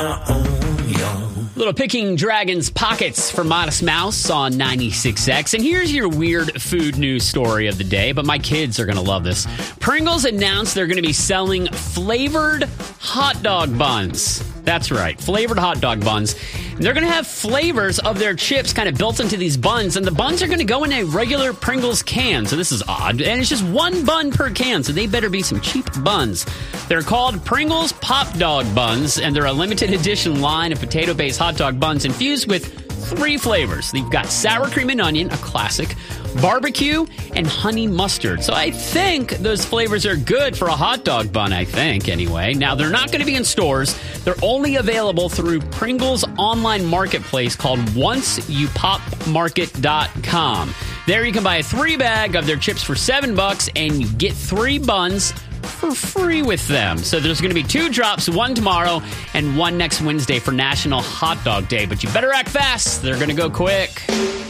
Little Picking Dragons Pockets for Modest Mouse on 96X. And here's your weird food news story of the day, but my kids are going to love this. Pringles announced they're going to be selling flavored hot dog buns. That's right, flavored hot dog buns. And they're going to have flavors of their chips kind of built into these buns, and the buns are going to go in a regular Pringles can. So this is odd, and it's just one bun per can, so they better be some cheap buns. They're called Pringles Pop Dog Buns, and they're a limited edition line of potato-based hot dog buns infused with 3 flavors. They've got sour cream and onion, a classic, barbecue, and honey mustard. So I think those flavors are good for a hot dog bun, I think, anyway. Now, they're not going to be in stores. They're only available through Pringles' online marketplace called OnceYouPopMarket.com. There you can buy a 3-bag of their chips for $7, and you get 3 buns for free with them. So there's going to be 2 drops, one tomorrow and one next Wednesday for National Hot Dog Day. But you better act fast. They're going to go quick.